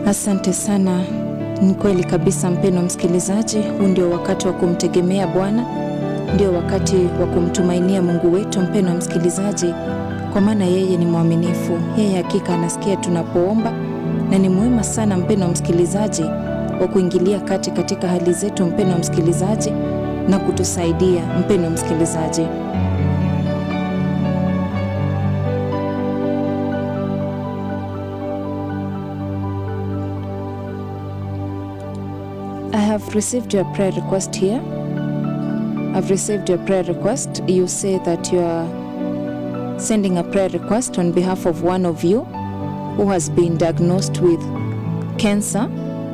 Asante sana. Ni kweli kabisa mpendwa msikilizaji, huu ndio wakati wa kumtegemea Bwana, ndio wakati wa kumtumainia Mungu wetu mpendwa msikilizaji, kwa maana yeye ni mwaminifu. Yeye hakika anasikia tunapoomba, na ni muhimu sana mpendwa msikilizaji wa kuingilia kati katika hali zetu mpendwa msikilizaji, na kutusaidia mpendwa msikilizaji. I have received your prayer request here. I've received your prayer request. You say that you are sending a prayer request on behalf of one of you who has been diagnosed with cancer.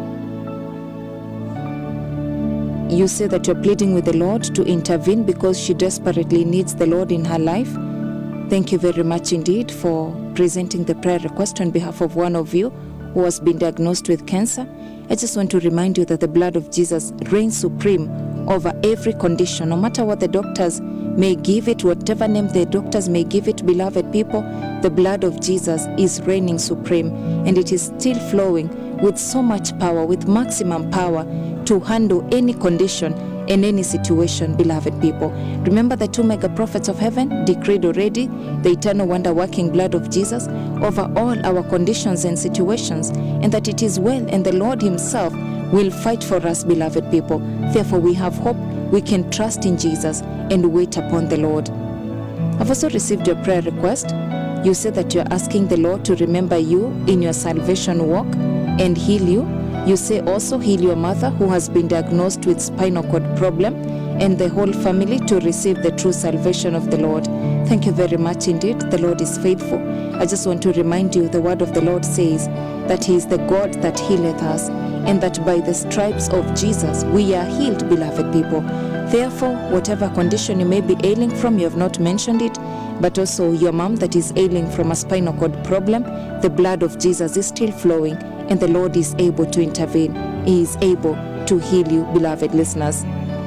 You say that you're pleading with the Lord to intervene because she desperately needs the Lord in her life. Thank you very much indeed for presenting the prayer request on behalf of one of you who has been diagnosed with cancer. I just want to remind you that the blood of Jesus reigns supreme over every condition, no matter what the doctors may give it, whatever name the doctors may give it, beloved people, the blood of Jesus is reigning supreme, and it is still flowing with so much power, with maximum power to handle any condition in any situation, beloved people. Remember the two mega prophets of heaven decreed already the eternal wonder-working blood of Jesus over all our conditions and situations, and that it is well, and the Lord himself will fight for us, beloved people. Therefore we have hope, we can trust in Jesus and wait upon the Lord. I've also received your prayer request. You say that you're asking the Lord to remember you in your salvation walk and heal you. You say also heal your mother who has been diagnosed with spinal cord problem, and the whole family to receive the true salvation of the Lord. Thank you very much indeed. The Lord is faithful. I just want to remind you, the word of the Lord says that he is the God that healeth us, and that by the stripes of Jesus we are healed, beloved people. Therefore, whatever condition you may be ailing from, you have not mentioned it, but also your mom that is ailing from a spinal cord problem, the blood of Jesus is still flowing, and the Lord is able to intervene. He is able to heal you, beloved listeners.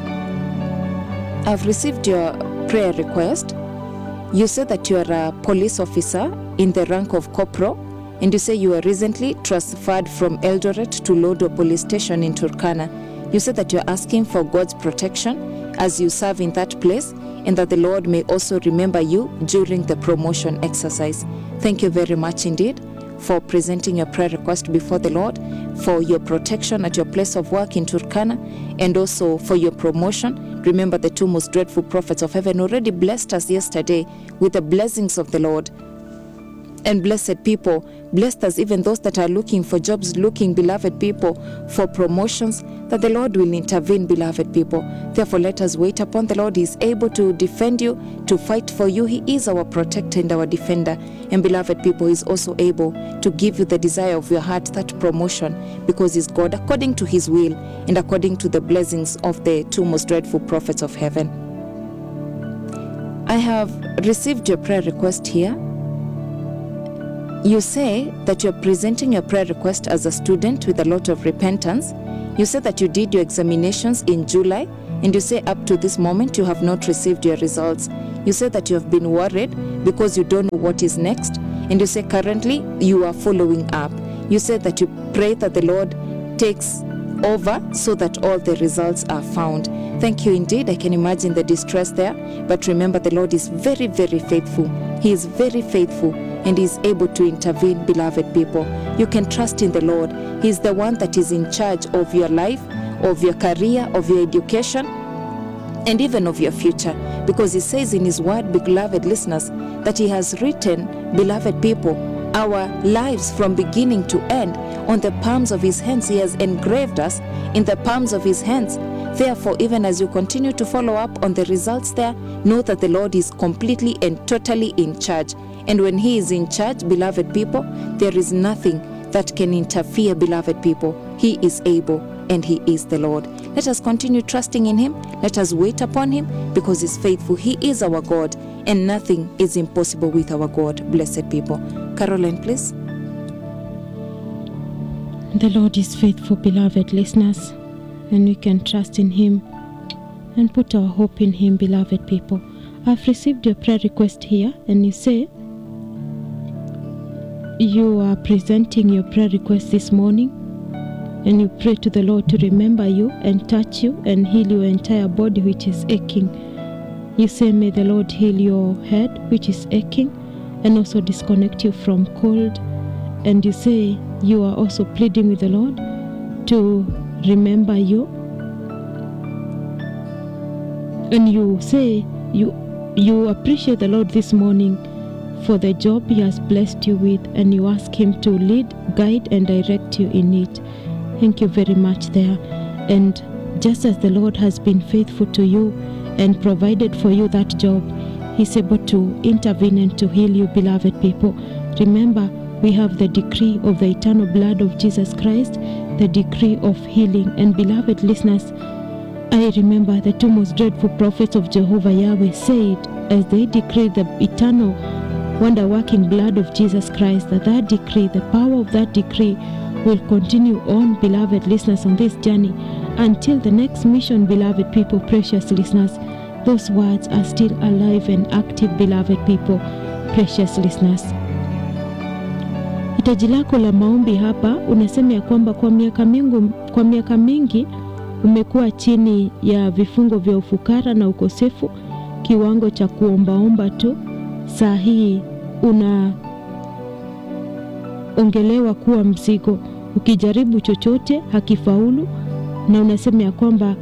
I've received your prayer request. You say that you are a police officer in the rank of corporal, and you say you were recently transferred from Eldoret to Lodo police station in Turkana. You say that you're asking for God's protection as you serve in that place, and that the Lord may also remember you during the promotion exercise. Thank you very much indeed for presenting your prayer request before the Lord, for your protection at your place of work in Turkana, and also for your promotion. Remember, the two most dreadful prophets of heaven already blessed us yesterday with the blessings of the Lord. And blessed people, blessed us, even those that are looking for jobs, looking, beloved people, for promotions, that the Lord will intervene, beloved people. Therefore, let us wait upon the Lord. He is able to defend you, to fight for you. He is our protector and our defender. And beloved people, he is also able to give you the desire of your heart, that promotion, because he's God, according to his will and according to the blessings of the two most dreadful prophets of heaven. I have received your prayer request here. You say that you're presenting your prayer request as a student with a lot of repentance. You say that you did your examinations in July, and you say up to this moment you have not received your results. You say that you have been worried because you don't know what is next, and you say currently you are following up. You say that you pray that the Lord takes over so that all the results are found. Thank you indeed. I can imagine the distress there, but remember, the Lord is very, very faithful. He is very faithful, and he is able to intervene, beloved people. You can trust in the Lord. He is the one that is in charge of your life, of your career, of your education, and even of your future, because he says in his word, beloved listeners, that he has written, beloved people, our lives from beginning to end on the palms of his hands. He has engraved us in the palms of his hands. Therefore, even as you continue to follow up on the results there, know that the Lord is completely and totally in charge. And when he is in charge, beloved people, there is nothing that can interfere, beloved people. He is able, and he is the Lord. Let us continue trusting in him. Let us wait upon him, because he's faithful. He is our God, and nothing is impossible with our God, blessed people. Caroline, please. The Lord is faithful, beloved listeners, and we can trust in him and put our hope in him, beloved people. I've received your prayer request here, and you say you are presenting your prayer request this morning, and you pray to the Lord to remember you and touch you and heal your entire body which is aching. You say, may the Lord heal your head which is aching and also disconnect you from cold. And you say you are also pleading with the Lord to remember you. And you say you appreciate the Lord this morning for the job He has blessed you with, and you ask Him to lead, guide and direct you in it. Thank you very much there. And just as the Lord has been faithful to you and provided for you that job, He's able to intervene and to heal you, beloved people. Remember, we have the decree of the eternal blood of Jesus Christ, the decree of healing. And beloved listeners, I remember the two most dreadful prophets of Jehovah Yahweh said, as they decreed the eternal wonder-working blood of Jesus Christ, that decree, the power of that decree will continue on, beloved listeners, on this journey until the next mission, beloved people, precious listeners. Those words are still alive and active, beloved people, precious listeners. Hitaji lako la maombi hapa unasema ya kwamba kwa miaka mingi umekuwa chini ya vifungo vya ufukara na ukosefu, kiwango cha kuombaomba tu. Saa hii unaongelewa kuwa mzigo, ukijaribu chochote hakifaulu, na unasema ya kwamba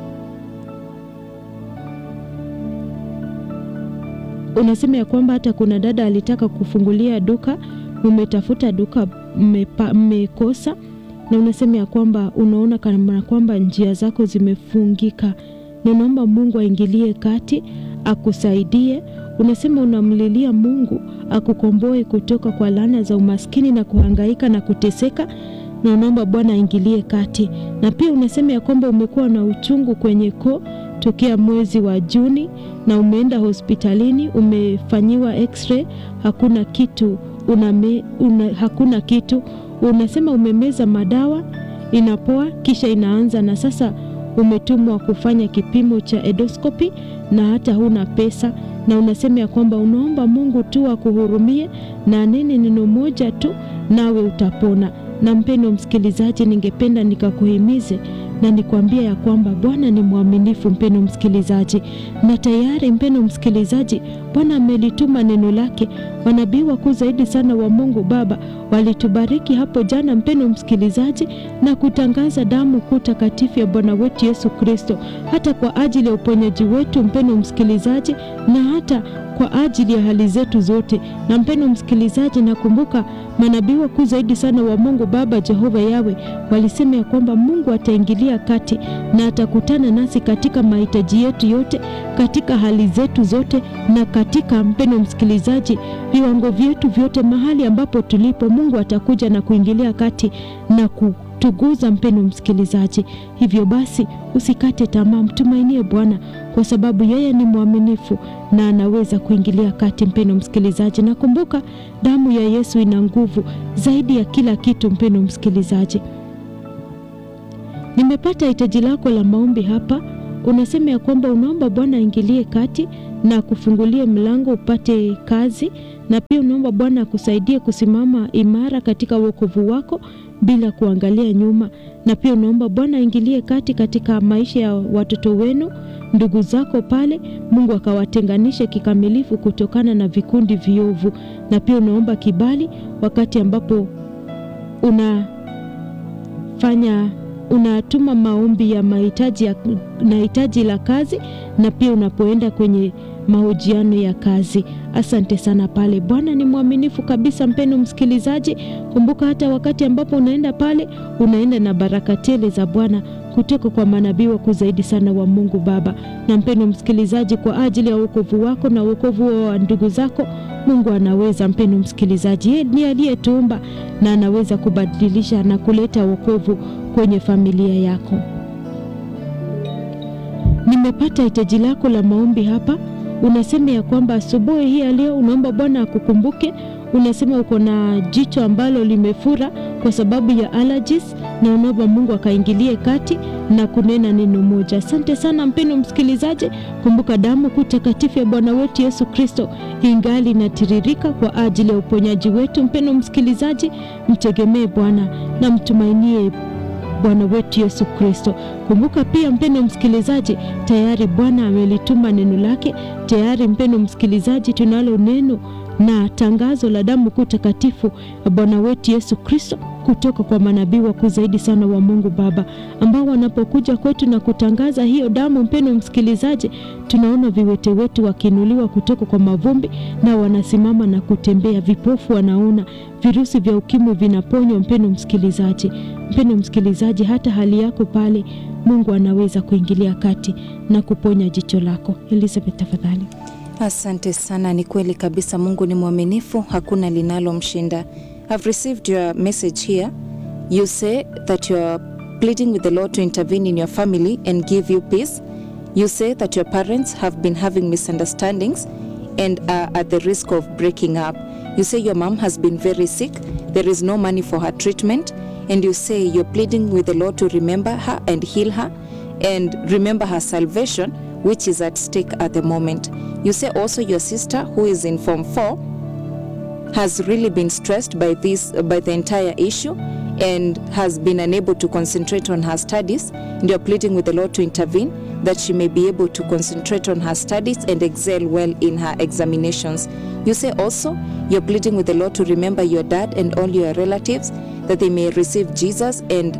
hata kuna dada alitaka kufungulia duka, umetafuta duka mmekosa, na unasema ya kwamba unaona kana kwamba njia zako zimefungika, na unaomba Mungu aingilie kati akusaidie. Unasema unamlilia Mungu akukomboe kutoka kwa laana za umaskini na kuhangaika na kuteseka, na unaomba Bwana aingilie kati. Na pia unasema ya kwamba umekuwa na uchungu kwenye koo tokea mwezi wa Juni, na umeenda hospitalini, umefanyiwa x-ray, hakuna kitu, hakuna kitu. Unasema umemeza madawa, inapoa kisha inaanza, na sasa umetumwa kufanya kipimo cha endoscopy na hata huna pesa. Na unasema ya kwamba unaomba Mungu tu akuhurumie na nene neno moja tu nawe utapona. Na mpendwa msikilizaji, ningependa nikakuhimize na nikwambia ya kwamba Bwana ni mwaminifu, mpendwa msikilizaji. Na tayari mpendwa msikilizaji, Bwana amelituma neno lake. Manabii wakuu zaidi sana wa Mungu Baba walitubariki hapo jana, mpendwa msikilizaji, na kutangaza damu kuu takatifu ya Bwana wetu Yesu Kristo, hata kwa ajili ya uponyaji wetu, mpendwa msikilizaji, na hata kwa ajili ya hali zetu zote. Na mpendwa msikilizaji, nakumbuka manabii wakuu zaidi sana wa Mungu Baba Jehova Yahweh walisema ya kwamba Mungu ataingilia kati na atakutana nasi katika mahitaji yetu yote, katika hali zetu zote, na katika mpendwa msikilizaji viwango vyetu vyote, mahali ambapo tulipo Mungu atakuja na kuingilia kati na kutuguza, mpendwa msikilizaji. Hivyo basi usikate tamaa, mtumainie Bwana kwa sababu yeye ni mwaminifu na anaweza kuingilia kati, mpendwa msikilizaji. Na kumbuka damu ya Yesu ina nguvu zaidi ya kila kitu, mpendwa msikilizaji. Nimepata hitaji lako la maombi hapa. Unasema ya kwamba unaomba Bwana aingilie kati na kufungulie mlango upate kazi, na pia unaomba Bwana akusaidie kusimama imara katika wokovu wako bila kuangalia nyuma. Na pia unaomba Bwana aingilie kati katika maisha ya watoto wenu, ndugu zako pale, Mungu akawatenganishe kikamilifu kutokana na vikundi viovu. Na pia unaomba kibali wakati ambapo unatuma maombi ya hitaji la kazi, na pia unapoenda kwenye mahojiano ya kazi. Asante sana pale. Bwana ni mwaminifu kabisa, mpendwa msikilizaji. Kumbuka hata wakati ambapo unaenda pale, unaenda na baraka tele za Bwana kutoka kwa manabii wakuu zaidi sana wa Mungu Baba. Na mpendwa msikilizaji, kwa ajili ya wokovu wako na wokovu wa ndugu zako, Mungu anaweza, mpendwa msikilizaji. Yeye ndiye aliyetuumba na anaweza kubadilisha na kuleta wokovu kwenye familia yako. Nimepata hitaji lako la maombi hapa. Unasema ya kwamba asubuhi hii leo unaomba Bwana akukumbuke. Unasema uko na jicho ambalo limefura kwa kwa sababu ya allergies, na unaomba Mungu akaingilie kati na kunena neno moja. Asante sana mpendwa msikilizaji, kumbuka damu kuu takatifu ya Bwana wetu Yesu Kristo ingali inatiririka kwa ajili ya uponyaji wetu. Mpendwa msikilizaji, mtegemee Bwana na mtumainie Bwana wetu Yesu Kristo. Kumbuka pia mpendwa msikilizaji, tayari Bwana amelituma neno lake. Tayari mpendwa msikilizaji, tunalo neno na tangazo la damu kuu takatifu ya Bwana wetu Yesu Kristo kutoka kwa manabii wakuu zaidi sana wa Mungu Baba, ambao wanapokuja kwetu na kutangaza hiyo damu, mpendwa msikilizaji, tunaona viwete wetu wakiinuliwa kutoka kwa mavumbi na wanasimama na kutembea, vipofu wanaona, virusi vya ukimwi vinaponywa. Mpendwa msikilizaji, hata hali yako pale, Mungu anaweza kuingilia kati na kuponya jicho lako. Elizabeth, tafadhali. Asante sana, ni kweli kabisa, Mungu ni mwaminifu, hakuna linalomshinda. I've received your message here. You say that you are pleading with the Lord to intervene in your family and give you peace. You say that your parents have been having misunderstandings and are at the risk of breaking up. You say your mom has been very sick, there is no money for her treatment, and you say you're pleading with the Lord to remember her and heal her and remember her salvation, which is at stake at the moment. You say also your sister, who is in Form 4, has really been stressed by the entire issue and has been unable to concentrate on her studies, and you're pleading with the Lord to intervene that she may be able to concentrate on her studies and excel well in her examinations. You say also you're pleading with the Lord to remember your dad and all your relatives, that they may receive Jesus and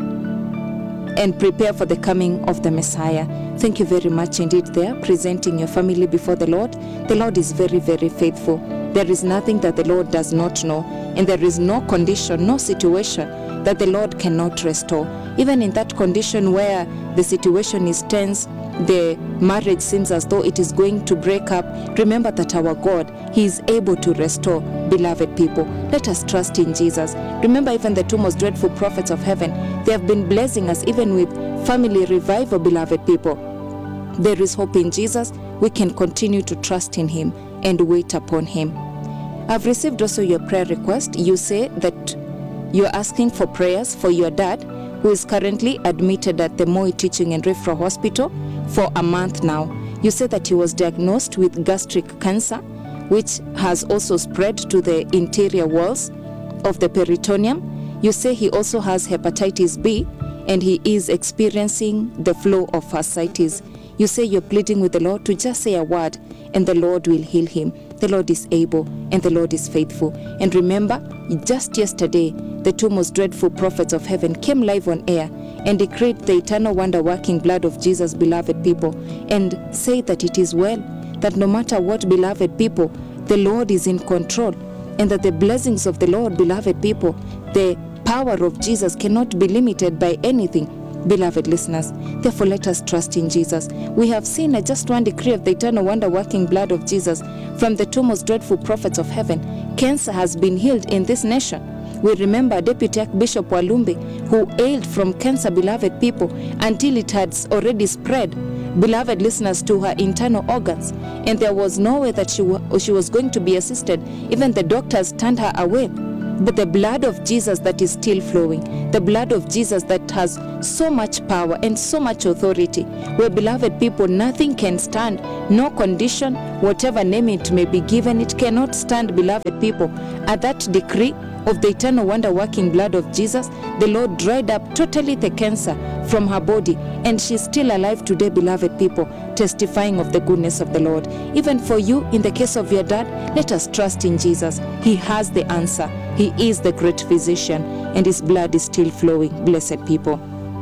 prepare for the coming of the Messiah. Thank you very much indeed there, presenting your family before the Lord. The Lord is very, very faithful. There is nothing that the Lord does not know, and there is no condition, no situation that the Lord cannot restore. Even in that condition where the situation is tense, the marriage seems as though it is going to break up, remember that our God, He is able to restore, beloved people. Let us trust in Jesus. Remember, even the two most dreadful prophets of heaven, they have been blessing us even with family revival, beloved people. There is hope in Jesus. We can continue to trust in Him and wait upon Him. I've received also your prayer request. You say that you're asking for prayers for your dad, who is currently admitted at the Moi Teaching and Referral Hospital for a month now. You say that he was diagnosed with gastric cancer, which has also spread to the interior walls of the peritoneum. You say he also has hepatitis B, and he is experiencing the flow of fasciitis. You say you're pleading with the Lord to just say a word, and the Lord will heal him. The Lord is able, and the Lord is faithful. And remember, just yesterday, the two most dreadful prophets of heaven came live on air and decreed the eternal wonder-working blood of Jesus, beloved people, and say that it is well, that no matter what, beloved people, the Lord is in control, and that the blessings of the Lord, beloved people, the power of Jesus cannot be limited by anything, beloved listeners. Therefore, let us trust in Jesus. We have seen just one decree of the eternal wonder-working blood of Jesus from the two most dreadful prophets of heaven. Cancer has been healed in this nation. We remember Deputy Archbishop Walumbi, who ailed from cancer, beloved people, until it had already spread, beloved listeners, to her internal organs, and there was no way that she was going to be assisted. Even the doctors turned her away. But the blood of Jesus that is still flowing, the blood of Jesus that has so much power and so much authority, where, beloved people, nothing can stand, no condition, whatever name it may be given, it cannot stand, beloved people. At that decree of the eternal wonder-working blood of Jesus, the Lord dried up totally the cancer from her body, and she's still alive today, beloved people, testifying of the goodness of the Lord. Even for you, in the case of your dad, let us trust in Jesus. He has the answer. He is the great physician, and his blood is still flowing, blessed people.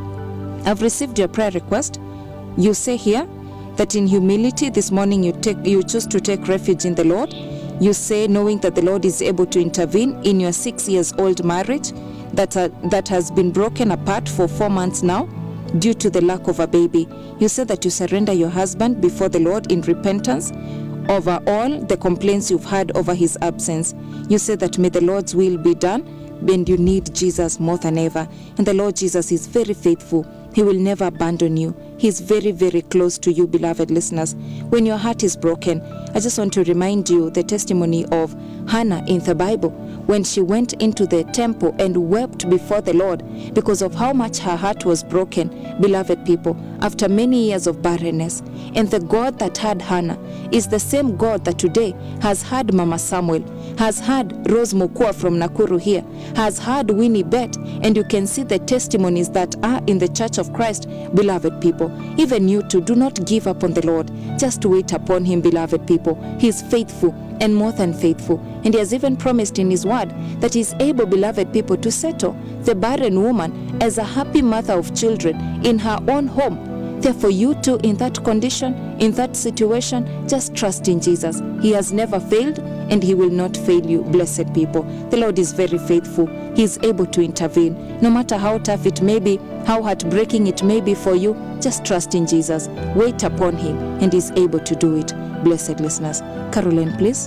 I've received your prayer request. You say here that in humility this morning you choose to take refuge in the Lord. You say, knowing that the Lord is able to intervene in your 6-year-old marriage that has been broken apart for 4 months now due to the lack of a baby. You say that you surrender your husband before the Lord in repentance over all the complaints you've had over his absence. You say that may the Lord's will be done, and you need Jesus more than ever. And the Lord Jesus is very faithful. He will never abandon you. He's very, very close to you, beloved listeners. When your heart is broken, I just want to remind you the testimony of Hannah in the Bible, when she went into the temple and wept before the Lord because of how much her heart was broken, beloved people, after many years of barrenness. And the God that had Hannah is the same God that today has had Mama Samuel, has had Rose Mukua from Nakuru here, has had Winnie Bet, and you can see the testimonies that are in the Church of Christ, beloved people. Even you too, do not give up on the Lord. Just wait upon him, beloved people. He is faithful and more than faithful. And he has even promised in his word that he is able, beloved people, to settle the barren woman as a happy mother of children in her own home. Therefore, you too, in that condition, in that situation, just trust in Jesus. He has never failed and he will not fail you, blessed people. The Lord is very faithful. He is able to intervene. No matter how tough it may be, how heartbreaking it may be for you, just trust in Jesus. Wait upon him and he's able to do it, blessed listeners. Caroline, please.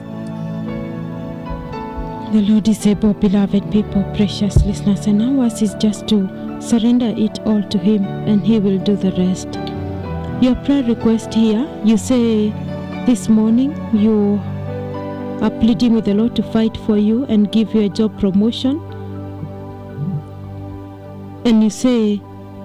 The Lord is able, beloved people, precious listeners, and ours is just to surrender it all to him and he will do the rest. Your prayer request here, you say this morning you are pleading with the Lord to fight for you and give you a job promotion, and you say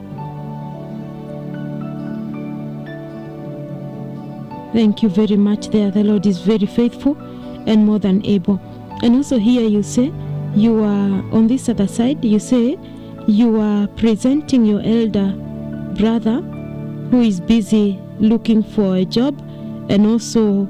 thank you very much there. The Lord is very faithful and more than able. And also here you say you are on this other side, you say you are presenting your elder brother who is busy looking for a job, and also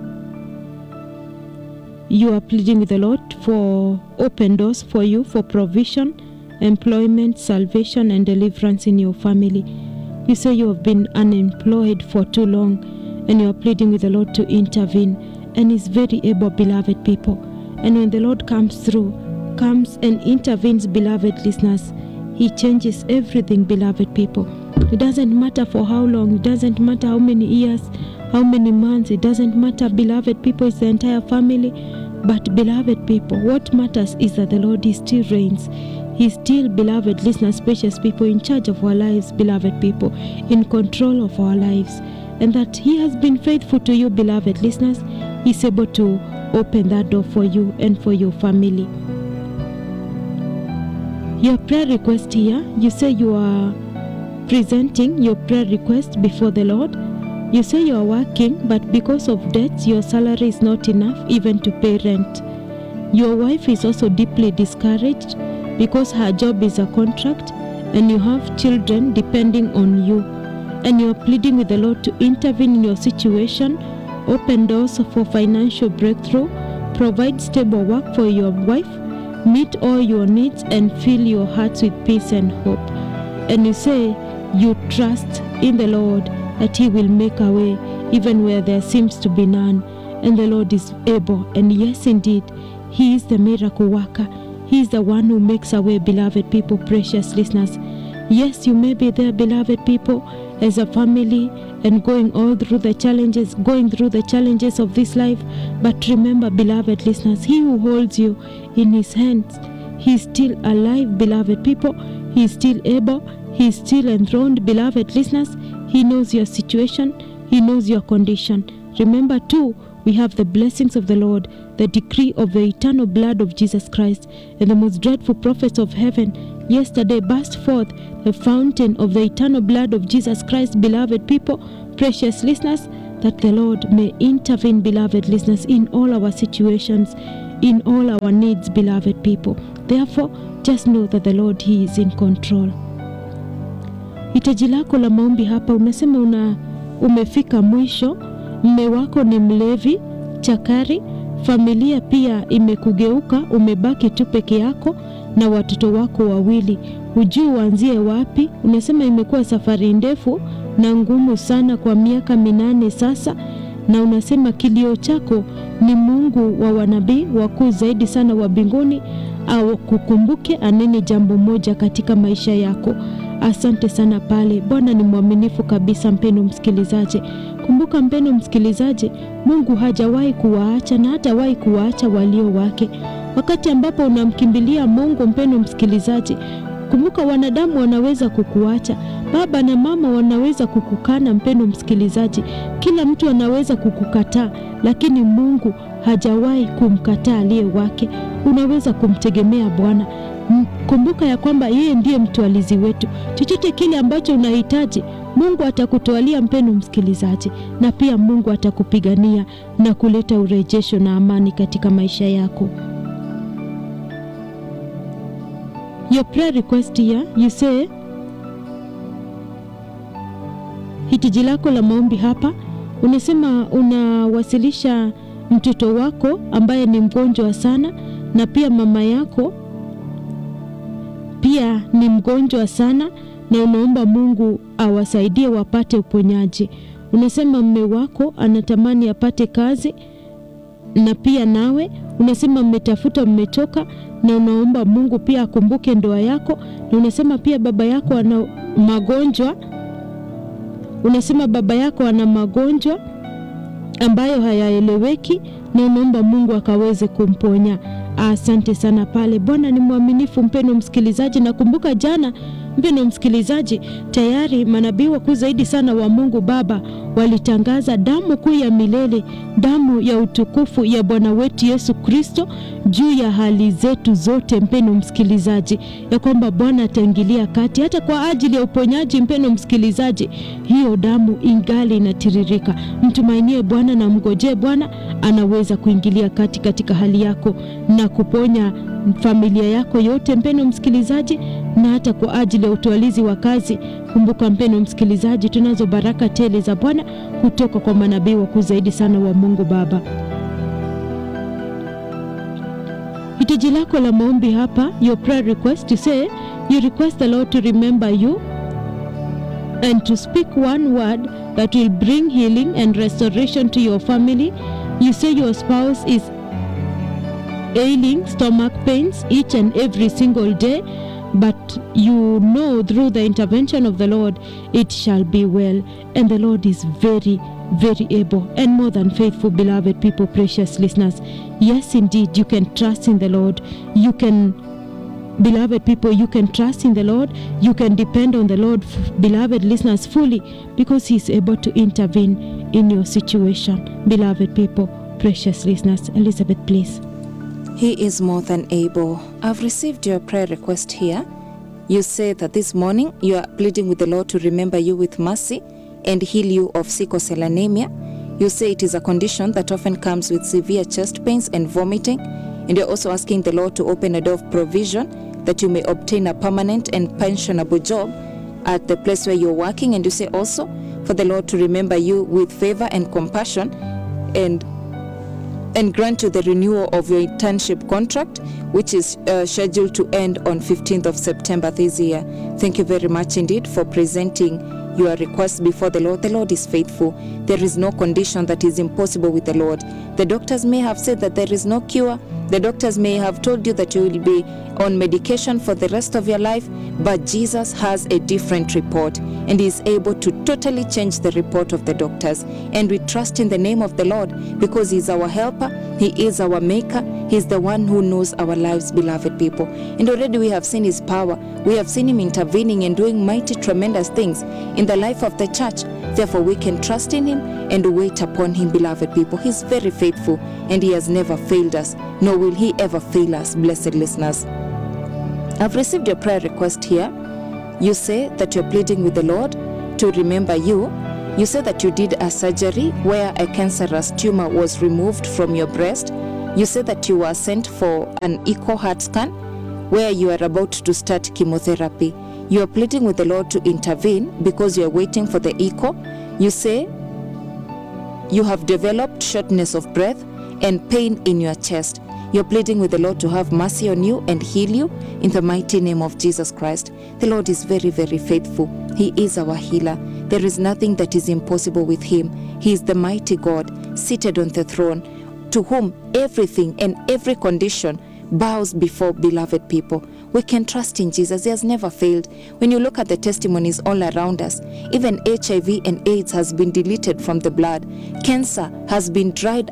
you are pleading with the Lord for open doors for you, for provision, employment, salvation and deliverance in your family. You say you have been unemployed for too long and you are pleading with the Lord to intervene, and is very able, beloved people. And when the Lord comes through, comes and intervenes, beloved listeners, he changes everything, beloved people. It doesn't matter for how long, it doesn't matter how many years, how many months, it doesn't matter, beloved people, it's the entire family. But beloved people, what matters is that the Lord, he still reigns. He's still, beloved listeners, precious people, in charge of our lives, beloved people, in control of our lives. And that he has been faithful to you, beloved listeners. He's able to open that door for you and for your family. Your prayer request here, you say you are presenting your prayer request before the Lord. You say you are working, but because of debts, your salary is not enough even to pay rent. Your wife is also deeply discouraged because her job is a contract, and you have children depending on you. And you are pleading with the Lord to intervene in your situation, open doors for financial breakthrough, provide stable work for your wife, meet all your needs, and fill your hearts with peace and hope. And you say you trust in the Lord that he will make a way even where there seems to be none. And the Lord is able, and yes indeed, he is the miracle worker. He is the one who makes a way, beloved people, precious listeners. Yes, you may be there, beloved people, as a family and going through the challenges of this life. But remember, beloved listeners, he who holds you in his hands, he is still alive, beloved people. He is still able. He is still enthroned, beloved listeners. He knows your situation. He knows your condition. Remember too, we have the blessings of the Lord, the decree of the eternal blood of Jesus Christ, and the most dreadful prophets of heaven yesterday burst forth the fountain of the eternal blood of Jesus Christ, beloved people, precious listeners, that the Lord may intervene, beloved listeners, in all our situations, in all our needs, beloved people. Therefore, just know that the Lord, he is in control. Hitaji lako la maombi hapa, unasema umefika mwisho, mume wako ni mlevi, chakari, familia pia imekugeuka, umebaki tu peke yako na watoto wako wawili. Hujui uanzie wapi. Unasema imekuwa safari ndefu na ngumu sana kwa miaka 8 sasa, na unasema kilio chako ni Mungu wa wanabii wakuu zaidi sana wa mbinguni au kukumbuke anene jambo moja katika maisha yako. Asante sana pale. Bwana ni mwaminifu kabisa, mpendwa msikilizaji. Kumbuka mpendwa msikilizaji, Mungu hajawahi kuwaacha na hatawahi kuwaacha walio wake. Wakati ambapo unamkimbilia Mungu, mpendwa msikilizaji, Kumbuka, wanadamu wanaweza kukuacha, baba na mama wanaweza kukukana. Mpendo msikilizaji, kila mtu anaweza kukukataa, lakini Mungu hajawahi kumkataa aliye wake. Unaweza kumtegemea Bwana. Kumbuka ya kwamba yeye ndiye mtwalizi wetu. Chochote kile ambacho unahitaji, Mungu atakutwalia, mpendo msikilizaji, na pia Mungu atakupigania na kuleta urejesho na amani katika maisha yako. Your prayer request here, you say, hitaji lako la maombi hapa, unasema unawasilisha mtoto wako ambaye ni mgonjwa sana, na pia mama yako pia ni mgonjwa sana, na unaomba Mungu awasaidie wapate uponyaji. Unasema mume wako anatamani apate kazi, na pia nawe unasema mmetafuta, mmetoka, na unaomba Mungu pia akumbuke ndoa yako. Na unasema pia baba yako ana magonjwa, unasema baba yako ana magonjwa ambayo hayaeleweki, na unaomba Mungu akaweze kumponya. Asante sana pale. Bwana ni mwaminifu, mpendo msikilizaji. Na kumbuka jana, mpendo msikilizaji, tayari manabii wakuu zaidi sana wa Mungu Baba walitangaza damu kuu ya milele, damu ya utukufu ya Bwana wetu Yesu Kristo juu ya hali zetu zote, mpendo msikilizaji, ya kwamba Bwana ataingilia kati hata kwa ajili ya uponyaji. Mpendo msikilizaji, hiyo damu ingali inatiririka. Mtumainie Bwana na mngojee Bwana, anaweza kuingilia kati katika hali yako na kuponya familia yako yote, mpendo msikilizaji, na hata kwa ajili ya utwalizi wa kazi. Kumbuka mpendo msikilizaji, tunazo baraka tele za Bwana kutoka kwa manabii wakuu zaidi sana wa Mungu Baba. Hitaji lako la maombi hapa, your prayer request, you say you request the Lord to remember you and to speak one word that will bring healing and restoration to your family. You say your spouse is ailing stomach pains each and every single day, but you know through the intervention of the Lord it shall be well, and the Lord is very, very able and more than faithful, beloved people, precious listeners. Yes, indeed, you can trust in the Lord. You can, beloved people, you can trust in the Lord. You can depend on the Lord, beloved listeners, fully, because He is able to intervene in your situation. Beloved people, precious listeners, Elizabeth, please. He is more than able. I've received your prayer request here. You say that this morning you are pleading with the Lord to remember you with mercy and heal you of sickle cell anemia. You say it is a condition that often comes with severe chest pains and vomiting. And you're also asking the Lord to open a door of provision that you may obtain a permanent and pensionable job at the place where you're working. And you say also for the Lord to remember you with favor and compassion and grant you the renewal of your internship contract, which is scheduled to end on 15th of September this year. Thank you very much indeed for presenting your request before the Lord. The Lord is faithful. There is no condition that is impossible with the Lord. The doctors may have said that there is no cure. The doctors may have told you that you will be on medication for the rest of your life, but Jesus has a different report, and He is able to totally change the report of the doctors. And we trust in the name of the Lord because He is our helper, He is our maker, He is the one who knows our lives, beloved people. And already we have seen His power. We have seen Him intervening and doing mighty, tremendous things in the life of the church. Therefore, we can trust in Him and wait upon Him, beloved people. He is very faithful, and He has never failed us, nor will He ever fail us, blessed listeners. I've received your prayer request here. You say that you're pleading with the Lord to remember you. You say that you did a surgery where a cancerous tumor was removed from your breast. You say that you were sent for an echo heart scan where you are about to start chemotherapy. You are pleading with the Lord to intervene because you are waiting for the echo. You say you have developed shortness of breath and pain in your chest. You're pleading with the Lord to have mercy on you and heal you in the mighty name of Jesus Christ. The Lord is very, very faithful. He is our healer. There is nothing that is impossible with Him. He is the mighty God seated on the throne, to whom everything and every condition bows before, beloved people. We can trust in Jesus. He has never failed. When you look at the testimonies all around us, even HIV and AIDS has been deleted from the blood. Cancer has been dried up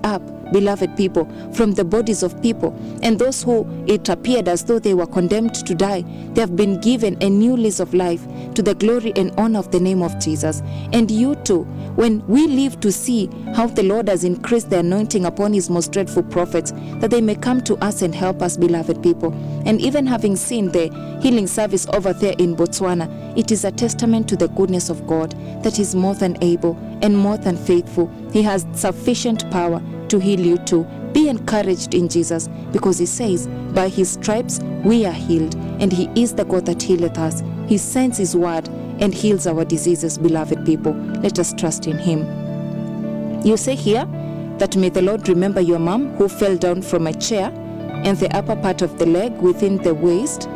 beloved people, from the bodies of people. And those who it appeared as though they were condemned to die, they have been given a new lease of life to the glory and honor of the name of Jesus. And you too, when we live to see how the Lord has increased the anointing upon his most dreadful prophets, that they may come to us and help us, beloved people. And even having seen the healing service over there in Botswana, it is a testament to the goodness of God, that he's more than able and more than faithful. He has sufficient power to heal you too. Be encouraged in Jesus, because he says, by his stripes we are healed, and he is the God that healeth us. He sends his word and heals our diseases, beloved people. Let us trust in him. You say here that may the Lord remember your mom who fell down from a chair, and the upper part of the leg within the waist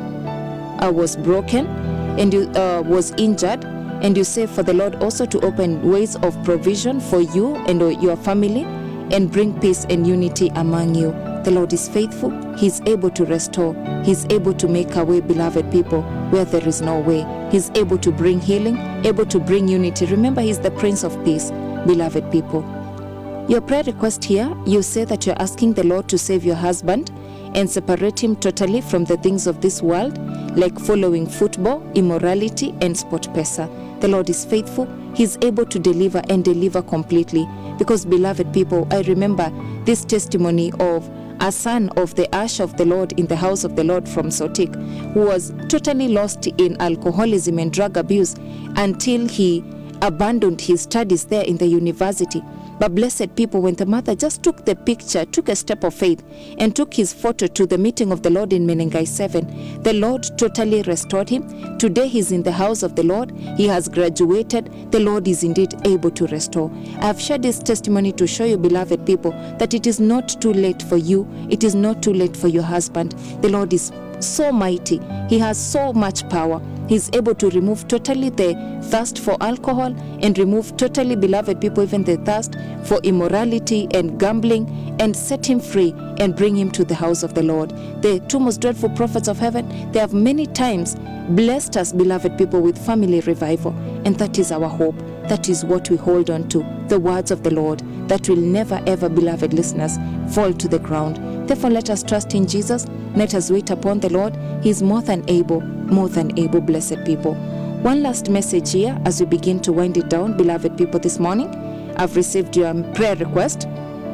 was broken, and you was injured. And you say for the Lord also to open ways of provision for you and your family, and bring peace and unity among you. The Lord is faithful. He's able to restore. He's able to make a way, beloved people, where there is no way. He's able to bring healing, able to bring unity. Remember, he's the Prince of Peace, beloved people. Your prayer request here, you say that you're asking the Lord to save your husband and separate him totally from the things of this world, like following football, immorality, and sport pesa. The Lord is faithful. He's able to deliver and deliver completely. Because, beloved people, I remember this testimony of a son of the Ash of the Lord in the house of the Lord from Sotik, who was totally lost in alcoholism and drug abuse until he abandoned his studies there in the university. But blessed people, when the mother just took the picture, took a step of faith, and took his photo to the meeting of the Lord in Menengai 7, the Lord totally restored him. Today he's in the house of the Lord. He has graduated. The Lord is indeed able to restore. I have shared this testimony to show you, beloved people, that it is not too late for you. It is not too late for your husband. The Lord is so mighty. He has so much power. He's able to remove totally the thirst for alcohol, and remove totally, beloved people, even the thirst for immorality and gambling, and set him free and bring him to the house of the Lord. The two most dreadful prophets of heaven, they have many times blessed us, beloved people, with family revival, and that is our hope. That is what we hold on to, the words of the Lord, that will never ever, beloved listeners, fall to the ground. Therefore, let us trust in Jesus. Let us wait upon the Lord. He is more than able, blessed people. One last message here as we begin to wind it down, beloved people, this morning. I've received your prayer request.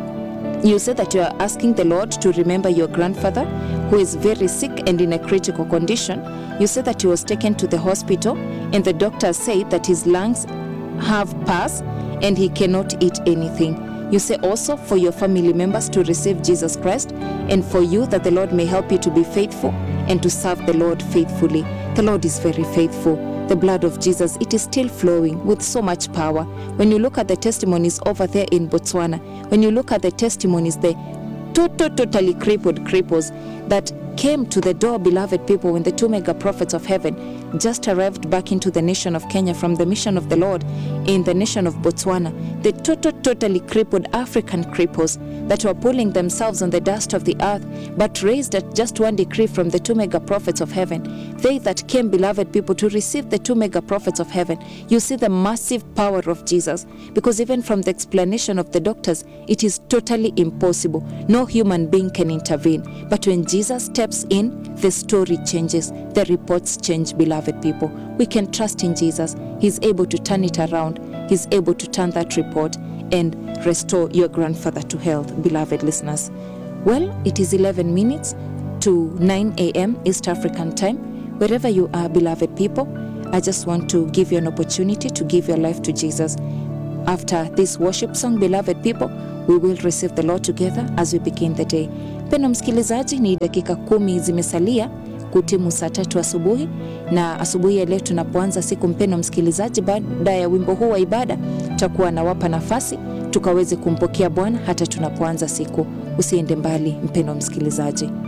You said that you are asking the Lord to remember your grandfather, who is very sick and in a critical condition. You said that he was taken to the hospital, and the doctors say that his lungs have pus and he cannot eat anything. You say also for your family members to receive Jesus Christ, and for you that the Lord may help you to be faithful and to serve the Lord faithfully. The Lord is very faithful. The blood of Jesus, it is still flowing with so much power. When you look at the testimonies over there in Botswana, when you look at the testimonies, the totally crippled cripples that came to the door, beloved people, when the two mega prophets of heaven just arrived back into the nation of Kenya from the mission of the Lord in the nation of Botswana, the totally crippled African cripples that were pulling themselves on the dust of the earth, but raised at just one decree from the two mega prophets of heaven. They that came, beloved people, to receive the two mega prophets of heaven, you see the massive power of Jesus, because even from the explanation of the doctors, it is totally impossible. No human being can intervene. But when Jesus steps in, the story changes, the reports change, beloved people. We can trust in Jesus. He's able to turn it around. He's able to turn that report and restore your grandfather to health, beloved listeners. Well, it is 11 minutes to 9 a.m. East African time. Wherever you are, beloved people, I just want to give you an opportunity to give your life to Jesus. After this worship song, beloved people, we will receive the Lord together as we begin the day. Mpendwa msikilizaji, ni dakika 10 zimesalia kutimu saa 3 asubuhi, na asubuhi ya leo tunapoanza siku, mpendwa msikilizaji, baada ya wimbo huu wa ibada tutakuwa nawapa nafasi tukaweze kumpokea Bwana hata tunapoanza siku. Usiende mbali, mpendwa msikilizaji.